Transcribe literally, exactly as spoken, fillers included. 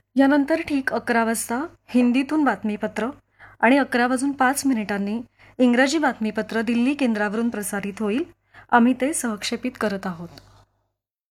यानंतर ठीक अकरा वाजता हिंदीतून बातमीपत्र आणि अकरा वाजून पाच मिनिटांनी इंग्रजी बातमीपत्र दिल्ली केंद्रावरून प्रसारित होईल. आम्ही ते सहक्षेपित करत आहोत.